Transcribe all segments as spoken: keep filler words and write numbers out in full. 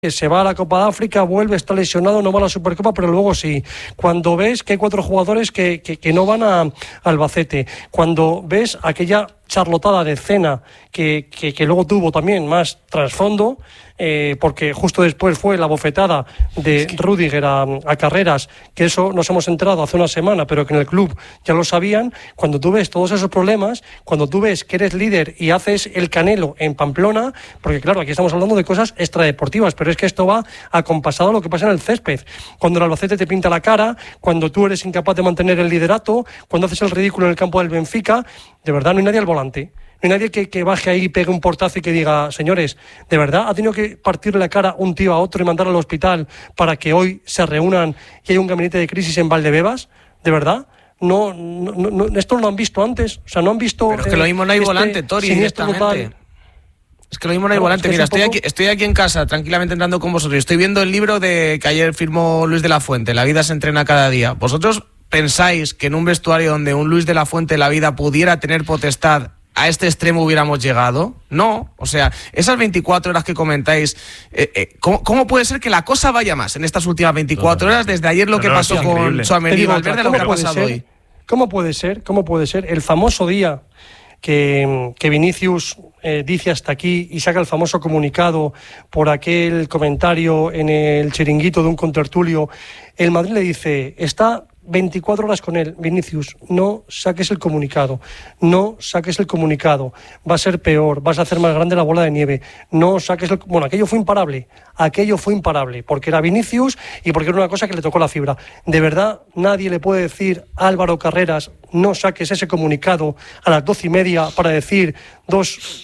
se va a la Copa de África, vuelve, está lesionado, no va a la Supercopa, pero luego sí. Cuando ves que hay cuatro jugadores que, que, que no van a, a Albacete, cuando ves aquella charlotada de Cena que, que, que luego tuvo también más trasfondo, eh, porque justo después fue la bofetada de Rüdiger a, a Carreras, que eso nos hemos enterado hace una semana, pero que en el club ya lo sabían. Cuando tú ves todos esos problemas, cuando tú ves que eres líder y haces el Canelo en Pamplona, porque claro, aquí estamos hablando de cosas extradeportivas, pero es que esto va acompasado a lo que pasa en el césped. Cuando el Albacete te pinta la cara, cuando tú eres incapaz de mantener el liderato, cuando haces el ridículo en el campo del Benfica, de verdad no hay nadie al volante. No hay nadie que, que baje ahí y pegue un portazo y que diga, señores, ¿de verdad ha tenido que partirle la cara un tío a otro y mandar al hospital para que hoy se reúnan y hay un gabinete de crisis en Valdebebas? ¿De verdad? No, no, no, esto no lo han visto antes. O sea, no han visto... Pero es que lo mismo no hay este volante, Tori, directamente. Es que lo mismo no hay claro, volante. Mira, estoy, poco... aquí, estoy aquí en casa, tranquilamente entrando con vosotros. Estoy viendo el libro de que ayer firmó Luis de la Fuente, La vida se entrena cada día. ¿Vosotros pensáis que en un vestuario donde un Luis de la Fuente la vida pudiera tener potestad, a este extremo hubiéramos llegado? No, o sea, esas veinticuatro horas que comentáis, eh, eh, ¿cómo, ¿cómo puede ser que la cosa vaya más en estas últimas veinticuatro horas desde ayer lo no, que no, pasó con Tchouaméni y Valverde, lo que ha pasado ser? hoy? ¿Cómo puede ser? ¿Cómo puede ser? El famoso día que, que Vinicius eh, dice hasta aquí y saca el famoso comunicado por aquel comentario en el chiringuito de un contertulio, el Madrid le dice, está veinticuatro horas con él, Vinicius, no saques el comunicado, no saques el comunicado, va a ser peor, vas a hacer más grande la bola de nieve, no saques el... Bueno, aquello fue imparable, aquello fue imparable, porque era Vinicius y porque era una cosa que le tocó la fibra. De verdad, nadie le puede decir a Álvaro Carreras, no saques ese comunicado a las doce y media para decir dos...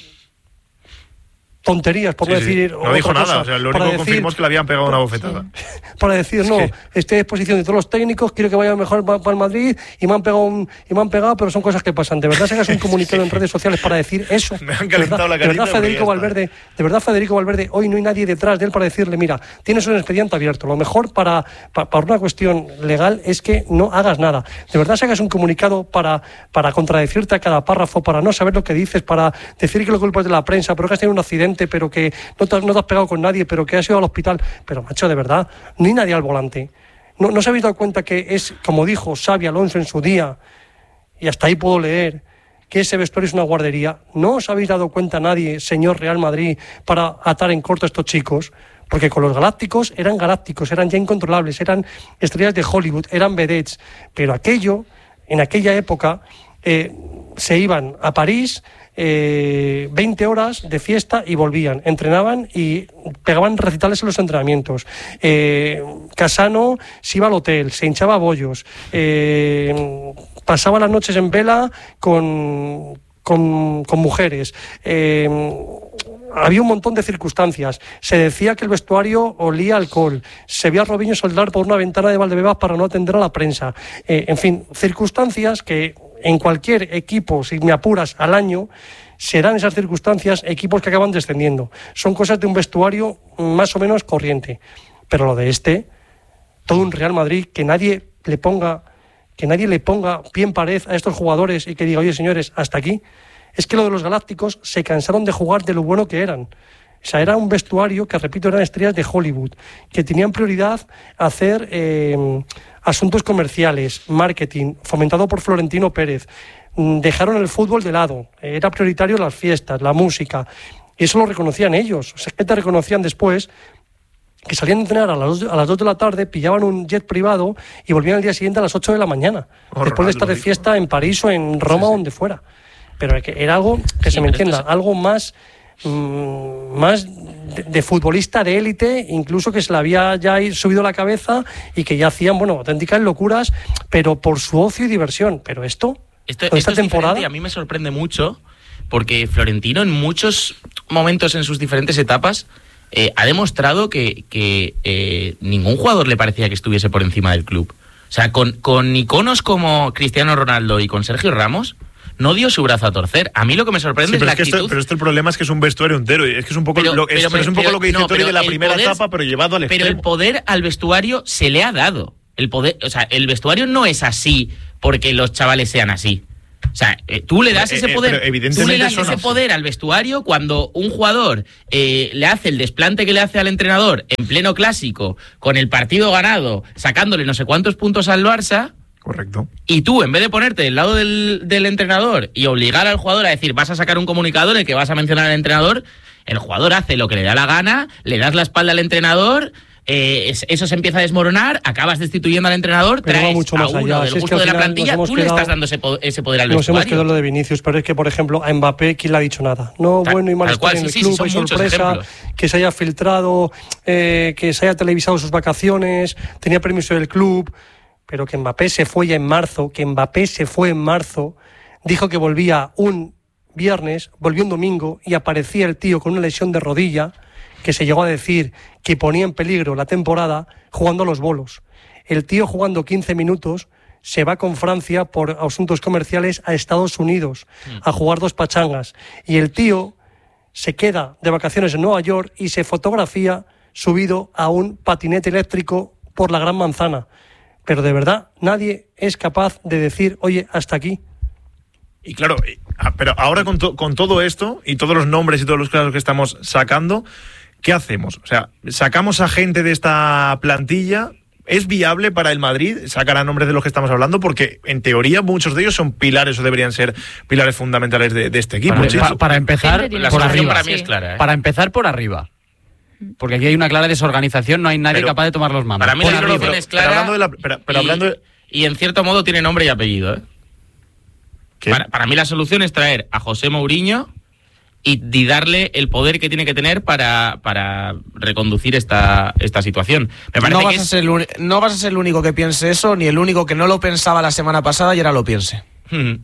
tonterías, por sí, no decir... Sí. No dijo nada, cosa, o sea, lo único que confirmó es que le habían pegado una bofetada. Para decir, no, sí. Estoy a disposición de todos los técnicos, quiero que vaya mejor para el Madrid, y me han pegado, un, y me han pegado, pero son cosas que pasan. De verdad, sacas un comunicado sí. en redes sociales para decir eso. Me han calentado la carita. De verdad, Federico Valverde, de verdad, Federico Valverde, hoy no hay nadie detrás de él para decirle, mira, tienes un expediente abierto, lo mejor para, para, para una cuestión legal es que no hagas nada. De verdad, sacas un comunicado para, para contradecirte a cada párrafo, para no saber lo que dices, para decir que lo culpas de la prensa, pero que has tenido un accidente, pero que No te, no te has pegado con nadie, pero que has ido al hospital. Pero, macho, de verdad, ni nadie al volante. ¿No, no os habéis dado cuenta que es, como dijo Xabi Alonso en su día, y hasta ahí puedo leer, que ese vestuario es una guardería? ¿No os habéis dado cuenta nadie, señor Real Madrid, para atar en corto a estos chicos? Porque con los galácticos eran galácticos, eran ya incontrolables, eran estrellas de Hollywood, eran vedettes. Pero aquello, en aquella época, eh, se iban a París... Eh, veinte horas de fiesta y volvían, entrenaban y pegaban recitales en los entrenamientos. eh, Casano se iba al hotel, se hinchaba bollos, eh, pasaba las noches en vela con, con, con mujeres. eh, Había un montón de circunstancias. Se decía que el vestuario olía a alcohol. Se veía a Robinho saltar por una ventana de Valdebebas para no atender a la prensa. Eh, en fin, circunstancias que en cualquier equipo, si me apuras, al año, serán esas circunstancias equipos que acaban descendiendo. Son cosas de un vestuario más o menos corriente. Pero lo de este, todo un Real Madrid, que nadie le ponga, que nadie le ponga pie en pared a estos jugadores y que diga, oye, señores, hasta aquí. Es que lo de los galácticos se cansaron de jugar de lo bueno que eran. O sea, era un vestuario que, repito, eran estrellas de Hollywood, que tenían prioridad hacer eh, asuntos comerciales, marketing, fomentado por Florentino Pérez. Dejaron el fútbol de lado, era prioritario las fiestas, la música, y eso lo reconocían ellos. O sea, que te reconocían después que salían a entrenar a las, dos, a las dos de la tarde, pillaban un jet privado y volvían al día siguiente a las ocho de la mañana, oh, después de estar de fiesta en París o en Roma, sí, sí. donde fuera. Pero era algo, que sí, se me entienda, es... algo más, mmm, más de, de futbolista de élite, incluso que se le había ya subido la cabeza y que ya hacían, bueno, auténticas locuras, pero por su ocio y diversión. Pero esto, esto, esto esta es temporada... A mí me sorprende mucho, porque Florentino en muchos momentos en sus diferentes etapas eh, ha demostrado que, que eh, ningún jugador le parecía que estuviese por encima del club. O sea, con, con iconos como Cristiano Ronaldo y con Sergio Ramos... no dio su brazo a torcer. A mí lo que me sorprende sí, es la es que actitud... Esto, pero esto el problema es que es un vestuario entero. Es que es un poco, pero, lo, es, pero, pero es un poco pero, lo que dice no, Tori de la primera poder, etapa, pero llevado al extremo. Pero el poder al vestuario se le ha dado. El poder, o sea, el vestuario no es así porque los chavales sean así. O sea, eh, tú le das eh, ese poder, eh, tú le das ese no. poder al vestuario cuando un jugador eh, le hace el desplante que le hace al entrenador en pleno clásico, con el partido ganado, sacándole no sé cuántos puntos al Barça. Correcto. Y tú, en vez de ponerte del lado del, del entrenador y obligar al jugador a decir, vas a sacar un comunicado en el que vas a mencionar al entrenador, el jugador hace lo que le da la gana, le das la espalda al entrenador, eh, eso se empieza a desmoronar, acabas destituyendo al entrenador, pero traes mucho más a uno allá. del si gusto es que de la plantilla, tú quedado, le estás dando ese, ese poder al nos vestuario. Nos hemos quedado lo de Vinicius, pero es que, por ejemplo, a Mbappé, ¿quién le ha dicho nada? No, tal, bueno y mal estar en el sí, club, sí, hay sorpresa, que se haya filtrado, eh, que se haya televisado sus vacaciones, tenía permiso del club, pero que Mbappé se fue ya en marzo, que Mbappé se fue en marzo, dijo que volvía un viernes, volvió un domingo y aparecía el tío con una lesión de rodilla que se llegó a decir que ponía en peligro la temporada jugando a los bolos. El tío jugando quince minutos se va con Francia por asuntos comerciales a Estados Unidos a jugar dos pachangas y el tío se queda de vacaciones en Nueva York y se fotografía subido a un patinete eléctrico por la Gran Manzana. Pero de verdad nadie es capaz de decir, oye, hasta aquí. Y claro, pero ahora con, to- con todo esto y todos los nombres y todos los casos que estamos sacando, ¿qué hacemos? O sea, ¿sacamos a gente de esta plantilla? ¿Es viable para el Madrid sacar a nombres de los que estamos hablando? Porque en teoría muchos de ellos son pilares o deberían ser pilares fundamentales de, de este equipo. Para, para, para empezar, la por arriba. Para mí es clara, ¿eh? Para empezar por arriba. Porque aquí hay una clara desorganización, no hay nadie pero, capaz de tomar los mandos. Para mí la solución es clara. Pero hablando de la, pero, pero y, hablando de... y en cierto modo tiene nombre y apellido, ¿eh? Para, para mí la solución es traer a José Mourinho y, y darle el poder que tiene que tener para, para reconducir esta, esta situación. Me parece no, vas que a es... ser el, no vas a ser el único que piense eso, ni el único que no lo pensaba la semana pasada y ahora lo piense. Mm-hmm.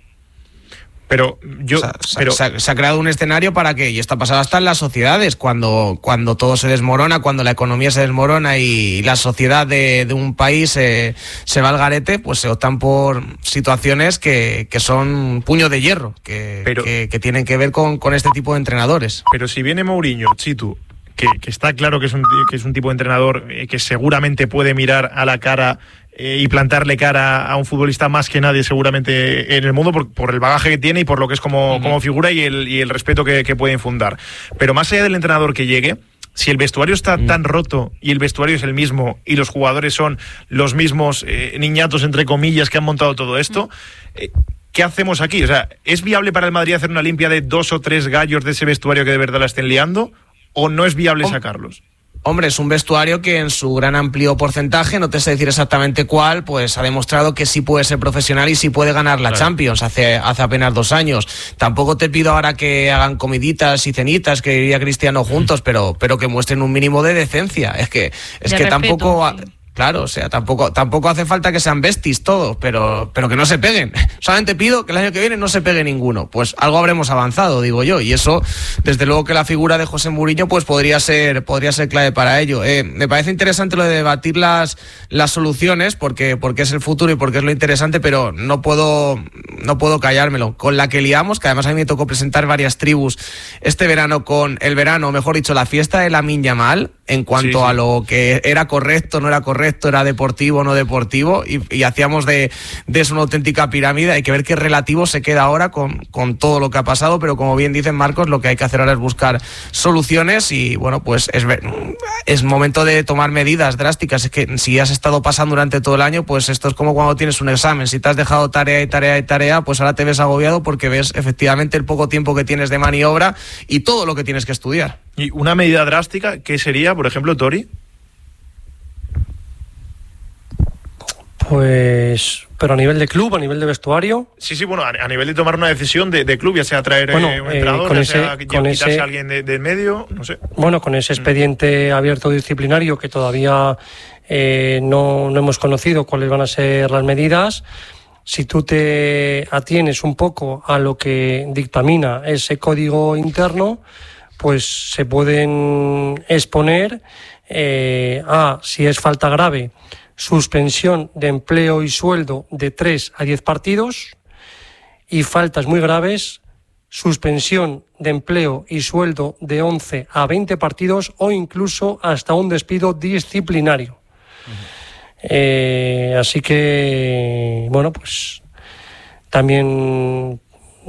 Pero yo, o sea, pero... Se, ha, se ha creado un escenario para que, y está pasado hasta en las sociedades, cuando, cuando todo se desmorona, cuando la economía se desmorona y la sociedad de, de un país eh, se va al garete, pues se optan por situaciones que, que son puño de hierro, que, pero, que, que tienen que ver con, con este tipo de entrenadores. Pero si viene Mourinho, Chitu, que, que está claro que es un, que es un tipo de entrenador eh, que seguramente puede mirar a la cara eh, y plantarle cara a un futbolista más que nadie seguramente en el mundo por, por el bagaje que tiene y por lo que es como, uh-huh. como figura y el, y el respeto que, que puede infundar. Pero más allá del entrenador que llegue, si el vestuario está uh-huh. tan roto y el vestuario es el mismo y los jugadores son los mismos eh, niñatos, entre comillas, que han montado todo esto... Eh, ¿qué hacemos aquí? O sea, ¿es viable para el Madrid hacer una limpia de dos o tres gallos de ese vestuario que de verdad la estén liando? ¿O no es viable sacarlos? Hombre, es un vestuario que en su gran amplio porcentaje, no te sé decir exactamente cuál, pues ha demostrado que sí puede ser profesional y sí puede ganar la claro. Champions hace, hace apenas dos años. Tampoco te pido ahora que hagan comiditas y cenitas, que diría Cristiano juntos, pero, pero que muestren un mínimo de decencia. Es que, es de que respeto, tampoco... sí. Claro, o sea, tampoco, tampoco hace falta que sean besties todos, pero, pero que no se peguen. Solamente pido que el año que viene no se pegue ninguno. Pues algo habremos avanzado, digo yo, y eso, desde luego que la figura de José Mourinho, pues podría ser, podría ser clave para ello. Eh, me parece interesante lo de debatir las, las soluciones, porque, porque es el futuro y porque es lo interesante, pero no puedo, no puedo callármelo. Con la que liamos, que además a mí me tocó presentar varias tribus este verano con el verano, mejor dicho, la fiesta de Lamine Yamal, en cuanto sí, sí. a lo que era correcto, no era correcto, era deportivo, no deportivo, y, y hacíamos de, de eso una auténtica pirámide. Hay que ver qué relativo se queda ahora con, con todo lo que ha pasado, pero como bien dicen Marcos, lo que hay que hacer ahora es buscar soluciones y bueno, pues es, es momento de tomar medidas drásticas. Es que si has estado pasando durante todo el año, pues esto es como cuando tienes un examen, si te has dejado tarea y tarea y tarea, pues ahora te ves agobiado porque ves efectivamente el poco tiempo que tienes de maniobra y todo lo que tienes que estudiar. ¿Y una medida drástica qué sería, por ejemplo, Tori? Pues, pero a nivel de club, a nivel de vestuario. Sí, sí, bueno, a, a nivel de tomar una decisión de, de club, ya sea traer bueno, eh, un entrenador, eh, ya ese, sea quitarse ese, a alguien de, de medio, no sé. Bueno, con ese expediente mm. abierto disciplinario que todavía eh, no, no hemos conocido cuáles van a ser las medidas. Si tú te atienes un poco a lo que dictamina ese código interno, pues se pueden exponer eh, a, si es falta grave, suspensión de empleo y sueldo de tres a diez partidos y faltas muy graves, suspensión de empleo y sueldo de once a veinte partidos o incluso hasta un despido disciplinario. Uh-huh. Eh, así que, bueno, pues también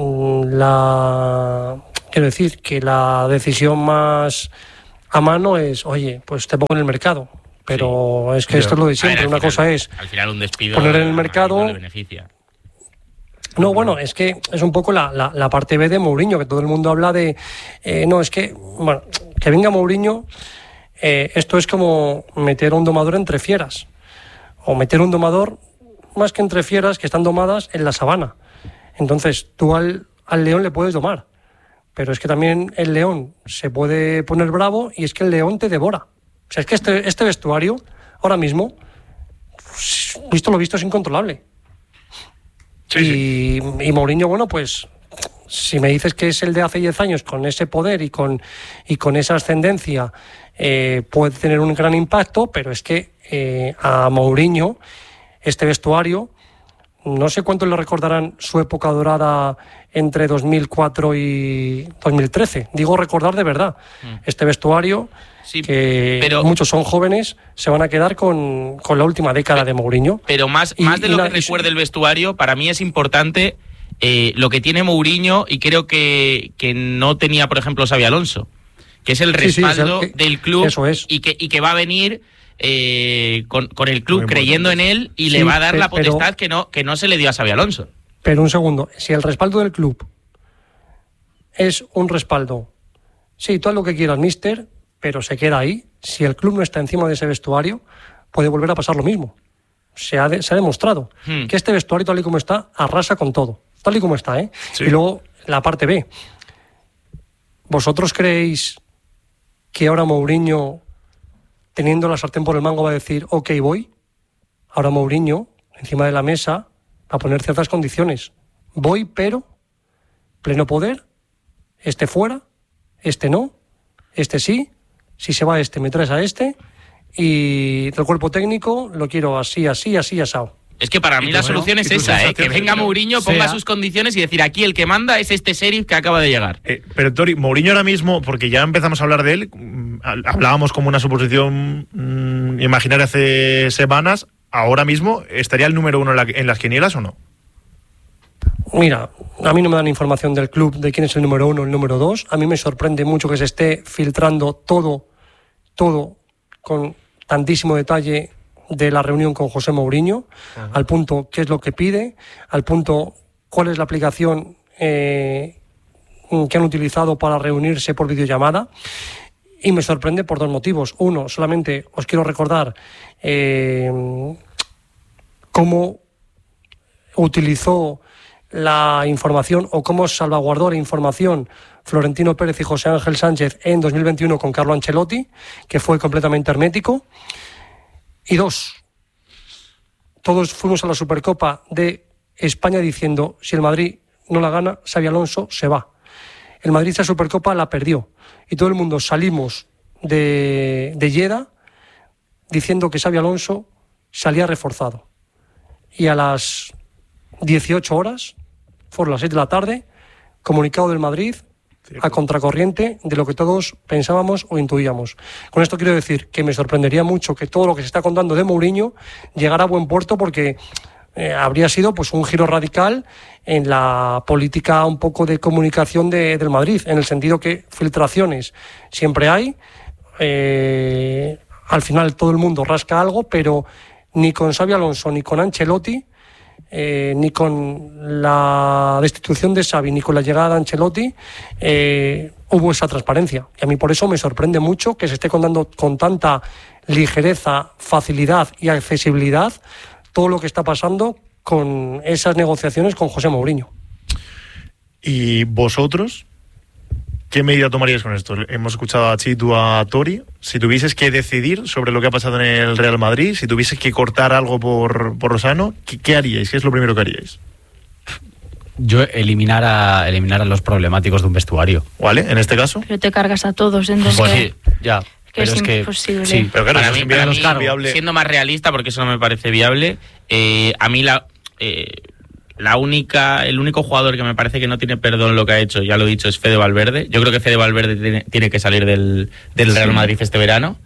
la quiero decir que la decisión más a mano es, oye, pues te pongo en el mercado. Pero sí, es que pero, esto es lo de siempre. Ver, Una final, cosa es al final un despido poner en el mercado. No le beneficia. No, bueno, es que es un poco la, la, la parte B de Mourinho, que todo el mundo habla de... Eh, no, es que, bueno, que venga Mourinho, eh, esto es como meter un domador entre fieras. O meter un domador, más que entre fieras, que están domadas en la sabana. Entonces, tú al, al león le puedes domar. Pero es que también el león se puede poner bravo y es que el león te devora. O sea, es que este, este vestuario, ahora mismo, pues, visto lo visto, es incontrolable. Sí, y, sí. y Mourinho, bueno, pues si me dices que es el de hace diez años con ese poder y con, y con esa ascendencia, eh, puede tener un gran impacto, pero es que eh, a Mourinho, este vestuario, no sé cuánto le recordarán su época dorada entre dos mil cuatro y dos mil trece. Digo recordar de verdad. Mm. Este vestuario, sí, que pero, muchos son jóvenes, se van a quedar con, con la última década de Mourinho. Pero más, y, más de lo la, que recuerde el vestuario, para mí es importante eh, lo que tiene Mourinho, y creo que, que no tenía, por ejemplo, Xabi Alonso, que es el respaldo sí, sí, es el, del club eso es. y, que, y que va a venir... Eh, con, con el club creyendo en él y sí, le va a dar pero, la potestad que no, que no se le dio a Xabi Alonso. Pero un segundo, si el respaldo del club es un respaldo, sí, tú haz lo que quieras, mister, pero se queda ahí, si el club no está encima de ese vestuario, puede volver a pasar lo mismo. Se ha, de, se ha demostrado hmm. que este vestuario, tal y como está, arrasa con todo, tal y como está, ¿eh? Sí. Y luego la parte B. ¿Vosotros creéis que ahora Mourinho, teniendo la sartén por el mango, va a decir, ok, voy? Ahora Mourinho, encima de la mesa, va a poner ciertas condiciones. Voy, pero, pleno poder, este fuera, este no, este sí, si se va este, me traes a este, y del cuerpo técnico lo quiero así, así, así, asado. Es que para mí la solución es esa, ¿eh? Que venga Mourinho, ponga sea. sus condiciones y decir, aquí el que manda es este sheriff que acaba de llegar. Eh, pero Tori, Mourinho ahora mismo, porque ya empezamos a hablar de él, hablábamos como una suposición mmm, imaginaria hace semanas, ahora mismo, ¿estaría el número uno en, la, en las quinielas o no? Mira, a mí no me dan información del club de quién es el número uno o el número dos. A mí me sorprende mucho que se esté filtrando todo, todo con tantísimo detalle de la reunión con José Mourinho, uh-huh. al punto qué es lo que pide, al punto cuál es la aplicación eh, que han utilizado para reunirse por videollamada, y me sorprende por dos motivos. Uno, solamente os quiero recordar eh, cómo utilizó la información o cómo salvaguardó la información Florentino Pérez y José Ángel Sánchez en dos mil veintiuno con Carlo Ancelotti, que fue completamente hermético. Y dos, todos fuimos a la Supercopa de España diciendo, si el Madrid no la gana, Xabi Alonso se va. El Madrid esa Supercopa la perdió. Y todo el mundo salimos de, de Lleida diciendo que Xabi Alonso salía reforzado. Y a las dieciocho horas, fueron las seis de la tarde, comunicado del Madrid, a contracorriente de lo que todos pensábamos o intuíamos. Con esto quiero decir que me sorprendería mucho que todo lo que se está contando de Mourinho llegara a buen puerto, porque eh, habría sido pues un giro radical en la política un poco de comunicación de, del Madrid, en el sentido que filtraciones siempre hay, eh, al final todo el mundo rasca algo, pero ni con Xabi Alonso ni con Ancelotti, Eh, ni con la destitución de Xavi ni con la llegada de Ancelotti eh, hubo esa transparencia, y a mí por eso me sorprende mucho que se esté contando con tanta ligereza, facilidad y accesibilidad todo lo que está pasando con esas negociaciones con José Mourinho. ¿Y vosotros qué medida tomaríais con esto? Hemos escuchado a Chitu, a Tori. Si tuvieses que decidir sobre lo que ha pasado en el Real Madrid, si tuvieses que cortar algo por, por Lozano, ¿qué, ¿qué haríais? ¿Qué es lo primero que haríais? Yo eliminar a, eliminar a los problemáticos de un vestuario. ¿Vale? En este caso. Pero te cargas a todos. Entonces pues sí, ya. Que pero es, es que imposible. Sí, pero claro, para eso mí, para mí, es viable. Siendo más realista, porque eso no me parece viable, eh, a mí la... Eh, La única, el único jugador que me parece que no tiene perdón lo que ha hecho, ya lo he dicho, es Fede Valverde. Yo creo que Fede Valverde tiene, tiene que salir del, del Real Madrid este verano.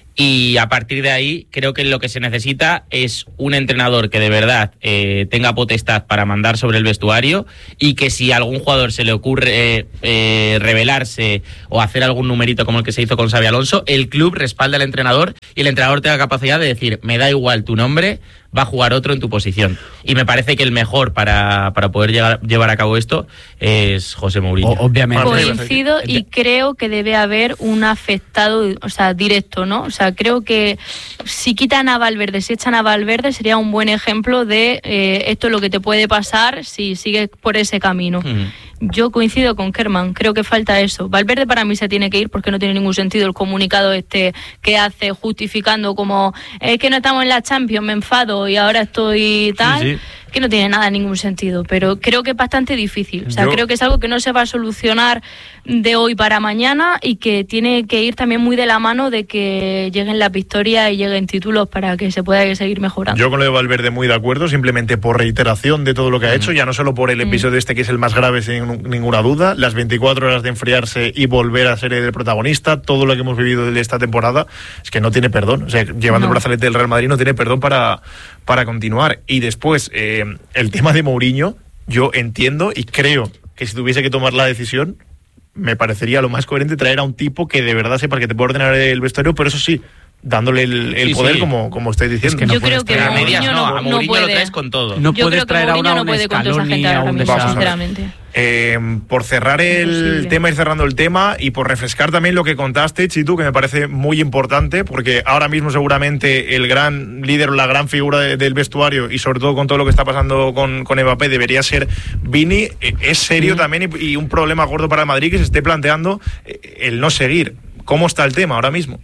Y a partir de ahí, creo que lo que se necesita es un entrenador que de verdad eh, tenga potestad para mandar sobre el vestuario, y que si a algún jugador se le ocurre eh, eh, rebelarse o hacer algún numerito como el que se hizo con Xabi Alonso, el club respalda al entrenador y el entrenador tenga capacidad de decir: me da igual tu nombre, va a jugar otro en tu posición. Y me parece que el mejor para, para poder llegar, llevar a cabo esto es José Mourinho. O, obviamente. Coincido, y creo que debe haber un afectado, o sea, directo, ¿no? O sea, creo que si quitan a Valverde, si echan a Valverde, sería un buen ejemplo de eh, esto es lo que te puede pasar si sigues por ese camino. Uh-huh. Yo coincido con Kerman, creo que falta eso. Valverde para mí se tiene que ir, porque no tiene ningún sentido el comunicado este que hace justificando como es que no estamos en la Champions, me enfado y ahora estoy tal, sí, sí. que no tiene nada, ningún sentido, pero creo que es bastante difícil. O sea, Yo... creo que es algo que no se va a solucionar de hoy para mañana, y que tiene que ir también muy de la mano de que lleguen las victorias y lleguen títulos para que se pueda seguir mejorando. Yo con lo de Valverde muy de acuerdo, simplemente por reiteración de todo lo que ha hecho, mm. ya no solo por el episodio mm. este que es el más grave sin ninguna duda, las veinticuatro horas de enfriarse y volver a ser el protagonista, todo lo que hemos vivido de esta temporada, es que no tiene perdón. O sea, llevando no. el brazalete del Real Madrid no tiene perdón para, para continuar. Y después, eh, el tema de Mourinho, yo entiendo y creo que si tuviese que tomar la decisión, me parecería lo más coherente traer a un tipo que de verdad sepa que te puede ordenar el vestuario, pero eso sí, dándole el, el sí, poder, sí. como como estáis diciendo. Es que no yo creo que a medias no, a Mourinho no puede, lo traes con todo. No yo puedes traer a una no puede con toda esa gente ahora mismo, sinceramente. Eh, por cerrar el Imposible. tema, ir cerrando el tema, y por refrescar también lo que contaste, Chitu, que me parece muy importante, porque ahora mismo seguramente el gran líder o la gran figura de, del vestuario, y sobre todo con todo lo que está pasando con, con Mbappé, debería ser Vini. Es serio sí. también, y, y un problema gordo para el Madrid que se esté planteando el no seguir. ¿Cómo está el tema ahora mismo?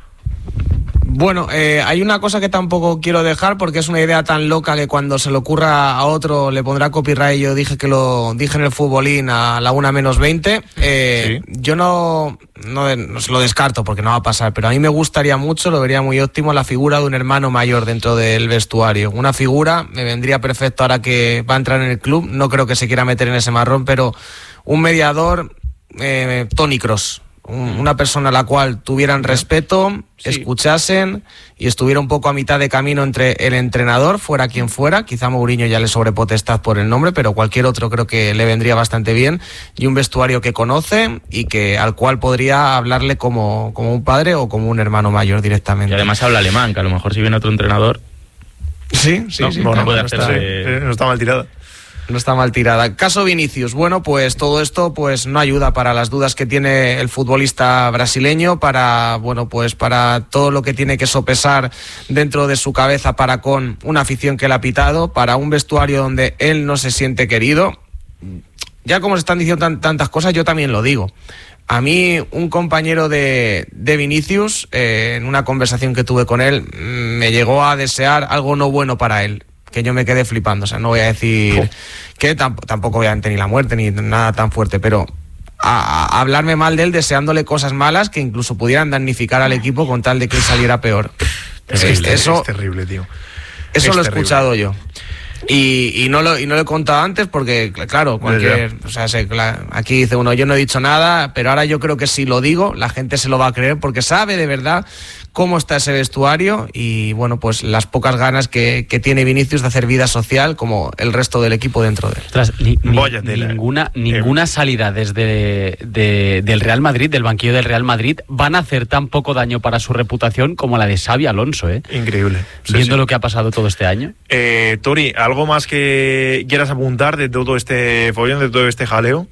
Bueno, eh, hay una cosa que tampoco quiero dejar, porque es una idea tan loca que cuando se le ocurra a otro le pondrá copyright. Yo dije que lo dije en el futbolín a la una menos veinte. Eh, sí. Yo no, no, no se lo descarto porque no va a pasar, pero a mí me gustaría mucho, lo vería muy óptimo, la figura de un hermano mayor dentro del vestuario. Una figura me vendría perfecto ahora que va a entrar en el club. No creo que se quiera meter en ese marrón, pero un mediador, eh, Toni Kroos. Una persona a la cual tuvieran respeto, sí. escuchasen y estuviera un poco a mitad de camino entre el entrenador, fuera quien fuera. Quizá Mourinho ya le sobrepotestad por el nombre, pero cualquier otro creo que le vendría bastante bien, y un vestuario que conoce y que al cual podría hablarle como, como un padre o como un hermano mayor directamente. Y además habla alemán, que a lo mejor si viene otro entrenador... Sí, sí, no, sí. No, no, puede no, hacer está, de... no está mal tirada. No está mal tirada. Caso Vinicius. Bueno, pues todo esto pues no ayuda para las dudas que tiene el futbolista brasileño, para bueno pues para todo lo que tiene que sopesar dentro de su cabeza para con una afición que le ha pitado, para un vestuario donde él no se siente querido. Ya como se están diciendo tan, tantas cosas, yo también lo digo. A mí, un compañero de, de Vinicius, eh, en una conversación que tuve con él, me llegó a desear algo no bueno para él, que yo me quedé flipando. O sea, no voy a decir oh. que tamp- tampoco obviamente ni la muerte ni nada tan fuerte, pero a, a hablarme mal de él, deseándole cosas malas que incluso pudieran damnificar al equipo con tal de que él saliera peor. Es, es, eso, es terrible, tío. Eso es lo he terrible. escuchado yo. Y, y no lo y no lo he contado antes porque, claro, cualquier, o sea, se, aquí dice uno, yo no he dicho nada, pero ahora yo creo que si lo digo, la gente se lo va a creer porque sabe de verdad cómo está ese vestuario y, bueno, pues las pocas ganas que, que tiene Vinicius de hacer vida social como el resto del equipo dentro de él. Tras, ni, ni, ninguna ninguna salida desde de, del Real Madrid, del banquillo del Real Madrid, van a hacer tan poco daño para su reputación como la de Xabi Alonso, ¿eh? Increíble. Sí, Viendo sí. lo que ha pasado todo este año. Eh, Tori, ¿algo más que quieras apuntar de todo este follón, de todo este jaleo?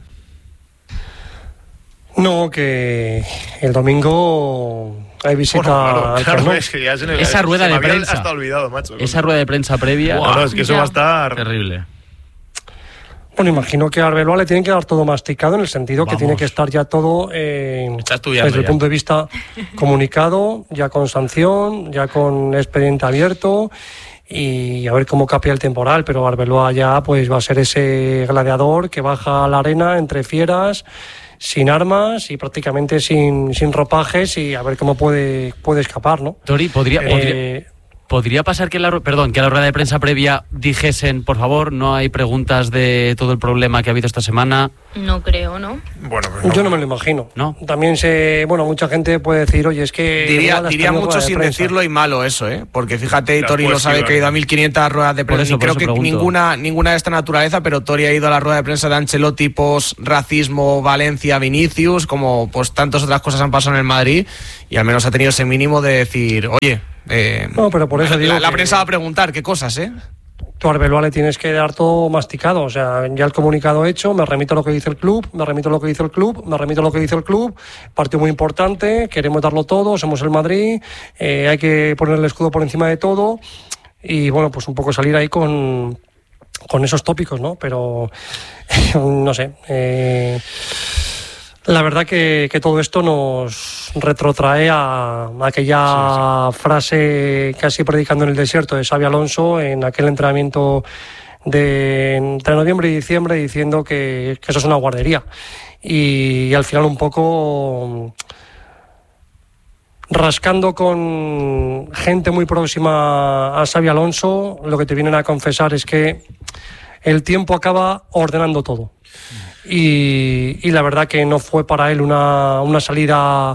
No, que el domingo hay visita bueno, al claro, Camp Nou. es que ya se me, esa rueda se de me había prensa hasta olvidado, macho. Esa rueda de prensa previa. Wow, no, es que eso ya. va a estar terrible. Bueno, imagino que a Arbeloa le tienen que dar todo masticado, en el sentido Vamos. que tiene que estar ya todo eh, desde el ya. punto de vista comunicado, ya con sanción, ya con expediente abierto, y a ver cómo capea el temporal. Pero Arbeloa ya pues va a ser ese gladiador que baja a la arena entre fieras, sin armas y prácticamente sin, sin ropajes, y a ver cómo puede, puede escapar, ¿no? Tori, podría... Eh, podría... ¿Podría pasar que la, perdón, que a la rueda de prensa previa dijesen, por favor, no hay preguntas de todo el problema que ha habido esta semana? No creo, ¿no? Bueno, no. Yo no me lo imagino. ¿No? También se, bueno, mucha gente puede decir, oye, es que... Diría, diría mucho sin decirlo y malo eso, ¿eh? Porque fíjate, Tori lo sabe, que ha ido a mil quinientas ruedas de prensa. Eso, y creo que ninguna, ninguna de esta naturaleza, pero Tori ha ido a la rueda de prensa de Ancelotti post racismo, Valencia, Vinicius, como pues tantas otras cosas han pasado en el Madrid, y al menos ha tenido ese mínimo de decir, oye... Eh, no, pero por eso digo la, la prensa va a preguntar qué cosas, ¿eh? Tú a Arbeloa le tienes que dar todo masticado, o sea, ya el comunicado hecho, me remito a lo que dice el club, me remito a lo que dice el club, me remito a lo que dice el club, partido muy importante, queremos darlo todo, somos el Madrid, eh, hay que poner el escudo por encima de todo y bueno, pues un poco salir ahí con, con esos tópicos, ¿no? Pero, no sé, eh, la verdad que, que todo esto nos retrotrae a, a aquella sí, sí. frase casi predicando en el desierto de Xabi Alonso en aquel entrenamiento de entre noviembre y diciembre diciendo que, que eso es una guardería y, y al final un poco rascando con gente muy próxima a Xabi Alonso, lo que te vienen a confesar es que el tiempo acaba ordenando todo. Y, y la verdad que no fue para él una, una salida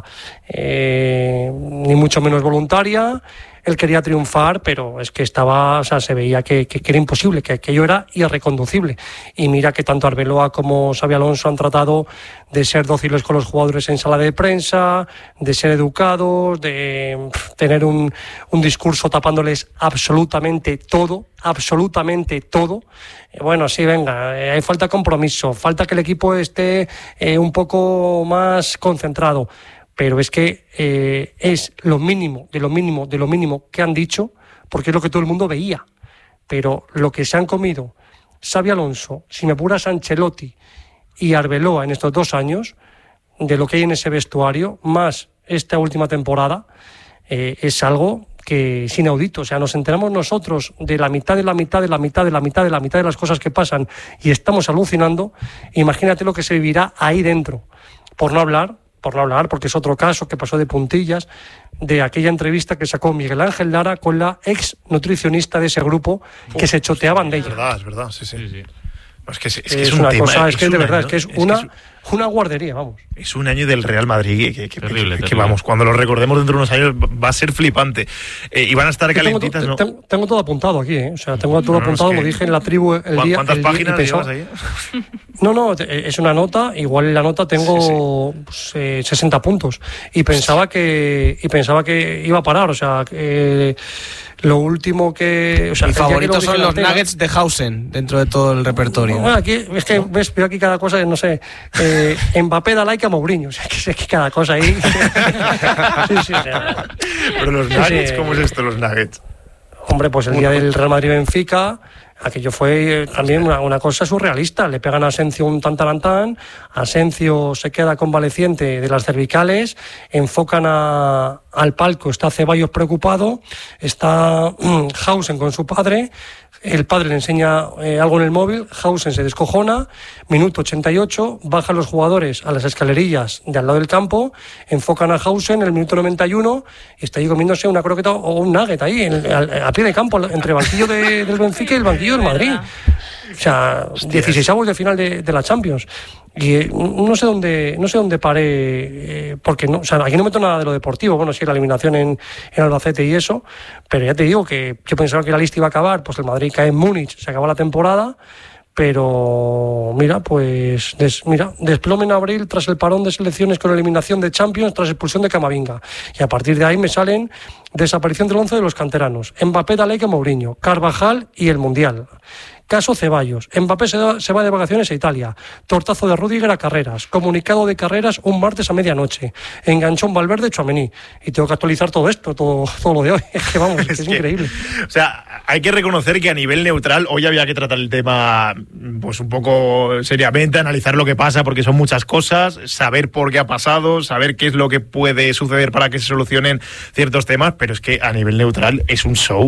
eh, ni mucho menos voluntaria. Él quería triunfar, pero es que estaba, o sea, se veía que, que, que era imposible, que aquello era irreconducible. Y mira que tanto Arbeloa como Xabi Alonso han tratado de ser dóciles con los jugadores en sala de prensa, de ser educados, de tener un, un discurso tapándoles absolutamente todo, absolutamente todo. Bueno, sí, venga, eh, hay falta compromiso, falta que el equipo esté eh, un poco más concentrado. Pero es que eh, es lo mínimo, de lo mínimo, de lo mínimo que han dicho, porque es lo que todo el mundo veía. Pero lo que se han comido Xabi Alonso, si me apuras Ancelotti y Arbeloa en estos dos años, de lo que hay en ese vestuario, más esta última temporada, eh, es algo que es inaudito. O sea, nos enteramos nosotros de la mitad de la mitad de la mitad de la mitad de la mitad de las cosas que pasan y estamos alucinando. Imagínate lo que se vivirá ahí dentro. Por no hablar... por no hablar, porque es otro caso que pasó de puntillas, de aquella entrevista que sacó Miguel Ángel Lara con la ex nutricionista de ese grupo que oh, se choteaban de ella. Es verdad, es verdad, sí, sí. sí, sí. Es que es, es, que es, es una un cosa, tema, es que es de verdad, año, es que es, es una, que es, una guardería, vamos. Es un año del Real Madrid que, que, terrible, que, que terrible. vamos, cuando lo recordemos dentro de unos años va a ser flipante. Eh, y van a estar calentitas, tengo, ¿no? Tengo, tengo todo apuntado aquí, ¿eh? O sea, tengo todo no, apuntado, no, es que... lo dije en la tribu el día. ¿Cuántas el páginas día, pensaba... llevas ahí? No, no, es una nota, igual en la nota tengo sí, sí. Pues, eh, sesenta puntos. Y pensaba que y pensaba que iba a parar, o sea, que lo último que... O sea, mis favoritos que son los antena, nuggets de Hausen dentro de todo el repertorio. Bueno, aquí es que ves, veo aquí cada cosa, no sé, eh, Mbappé da like a Mourinho, o sea, que, que cada cosa ahí... sí, sí, o sea, pero los nuggets, sí, ¿cómo es esto, los nuggets? Hombre, pues el día del Real Madrid-Benfica... Aquello fue eh, también una, una cosa surrealista. Le pegan a Asencio un tantarantán, Asencio se queda convaleciente de las cervicales, enfocan a, al palco, está Ceballos preocupado, está um, Hausen con su padre, el padre le enseña eh, algo en el móvil, Hausen se descojona, minuto ochenta y ocho, bajan los jugadores a las escalerillas de al lado del campo, enfocan a Hausen en el minuto noventa y uno y está ahí comiéndose una croqueta o un nugget ahí, en, a, a pie de campo, entre el banquillo de, del Benfica y el banquillo del Madrid. O sea, dieciseisavos de final de, de la Champions. Y eh, no sé dónde no sé dónde paré, eh, porque no, o sea, aquí no meto nada de lo deportivo, bueno, sí, la eliminación en, en Albacete y eso, pero ya te digo que yo pensaba que la lista iba a acabar, pues el Madrid cae en Múnich, se acaba la temporada, pero mira, pues des, mira, desplome en abril tras el parón de selecciones con eliminación de Champions tras expulsión de Camavinga, y a partir de ahí me salen desaparición del once de los canteranos, Mbappé, Daleque, Mourinho, Carvajal y el Mundial. Caso Ceballos. Mbappé se, da, se va de vacaciones a Italia. Tortazo de Rüdiger a Carreras. Comunicado de Carreras un martes a medianoche. Enganchón Valverde, Tchouaméni. Y tengo que actualizar todo esto, todo, todo lo de hoy. Es que vamos, es, es, es que, increíble. O sea, hay que reconocer que a nivel neutral hoy había que tratar el tema pues un poco seriamente, analizar lo que pasa porque son muchas cosas, saber por qué ha pasado, saber qué es lo que puede suceder para que se solucionen ciertos temas, pero es que a nivel neutral es un show.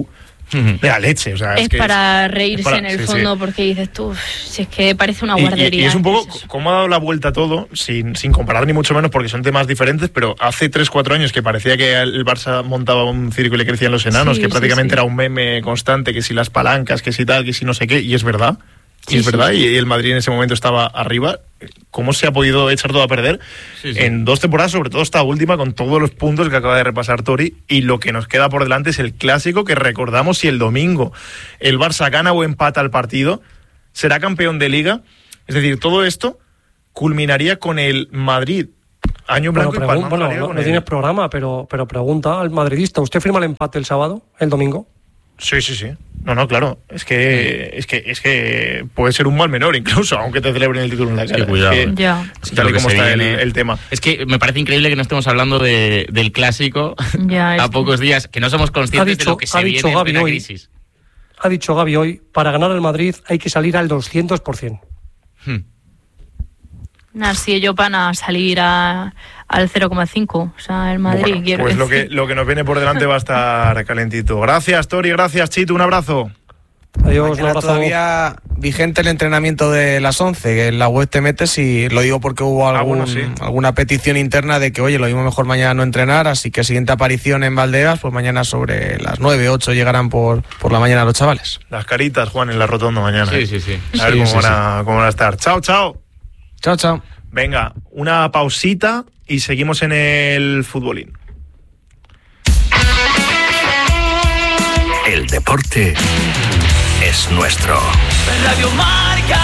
de la leche. O sea, es, es que para es, reírse es para, en el sí, fondo, sí. porque dices tú, si es que parece una guardería. Y, y, y es un poco cómo ha dado la vuelta todo, sin, sin comparar ni mucho menos, porque son temas diferentes, pero hace tres cuatro años que parecía que el Barça montaba un circo y le crecían los enanos, sí, que prácticamente sí, sí. era un meme constante, que si las palancas, que si tal, que si no sé qué, y es verdad. Y sí, es verdad, sí. y el Madrid en ese momento estaba arriba. ¿Cómo se ha podido echar todo a perder? Sí, sí. En dos temporadas, sobre todo esta última, con todos los puntos que acaba de repasar Tori, y lo que nos queda por delante es el clásico que recordamos. Si el domingo el Barça gana o empata el partido, será campeón de Liga. Es decir, todo esto culminaría con el Madrid año blanco bueno, y palma. Bueno, no, no tienes programa, pero, pero pregunta al madridista, ¿usted firma el empate el sábado, el domingo? Sí, sí, sí. No, no, claro. Es que, es que, es que puede ser un mal menor incluso, aunque te celebren el título en la cara. Sí, cuidado. Es que, ya. Tal y como está el, el tema. Es que me parece increíble que no estemos hablando de, del clásico ya, a pocos días, que no somos conscientes dicho, de lo que se viene en plena crisis. Ha dicho Gaby hoy, para ganar el Madrid hay que salir al doscientos por ciento. Hmm. Nah, si ellos van a salir a, al cero coma cinco, o sea, el Madrid. Bueno, quiero pues decir. lo que, lo que nos viene por delante va a estar calentito. Gracias, Tori, gracias, Chito, un abrazo. Adiós, Mañana un abrazo. Todavía vigente el entrenamiento de las once, que en la web te metes, y lo digo porque hubo algún, ah, bueno, sí. alguna petición interna de que, oye, lo mismo mejor mañana no entrenar, así que siguiente aparición en Valdeas, pues mañana sobre las nueve, ocho llegarán por, por la mañana los chavales. Las caritas, Juan, en la rotonda mañana. Sí, sí, sí. A ver sí, cómo, sí, van a, sí. cómo van a estar. Chao, chao. Chao, chao. Venga, una pausita y seguimos en el futbolín. El deporte es nuestro. Radio Marca.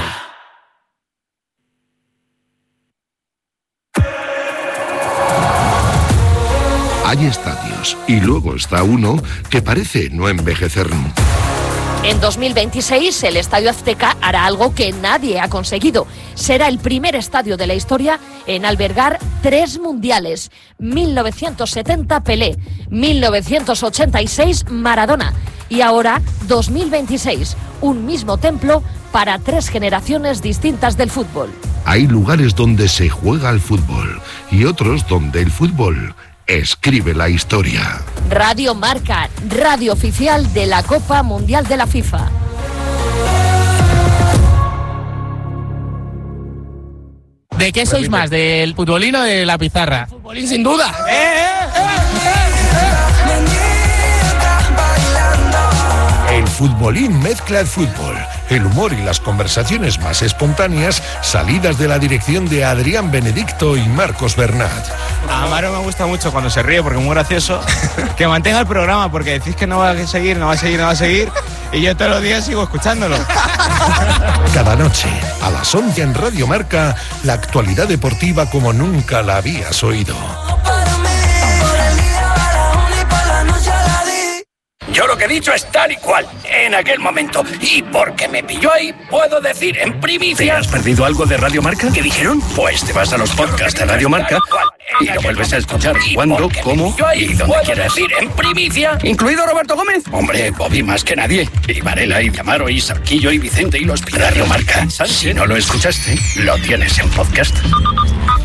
Hay estadios y luego está uno que parece no envejecer nunca. En dos mil veintiséis, el Estadio Azteca hará algo que nadie ha conseguido. Será el primer estadio de la historia en albergar tres mundiales. mil novecientos setenta Pelé, mil novecientos ochenta y seis Maradona y ahora dos mil veintiséis, un mismo templo para tres generaciones distintas del fútbol. Hay lugares donde se juega al fútbol y otros donde el fútbol escribe la historia. Radio Marca, radio oficial de la Copa Mundial de la FIFA. ¿De qué sois más? ¿Del futbolín o de la pizarra? Futbolín, sin duda. ¡Eh, eh, eh, eh! El futbolín mezcla el fútbol, el humor y las conversaciones más espontáneas salidas de la dirección de Adrián Benedicto y Marcos Bernat. A Amaro me gusta mucho cuando se ríe porque es muy gracioso. Que mantenga el programa porque decís que no va a seguir, no va a seguir, no va a seguir y yo todos los días sigo escuchándolo. Cada noche, a las once en Radio Marca, la actualidad deportiva como nunca la habías oído. Yo lo que he dicho es tal y cual, en aquel momento. Y porque me pilló ahí, puedo decir en primicia... ¿Te has perdido algo de Radio Marca? ¿Qué dijeron? Pues te vas a los podcasts de Radio Marca y lo vuelves a escuchar cuando, cómo y donde quieras. Decir en primicia... ¿Incluido Roberto Gómez? Hombre, Bobby más que nadie. Y Varela, y Amaro, y Sarquillo, y Vicente, y los... Radio Marca. Si no lo escuchaste, lo tienes en podcast.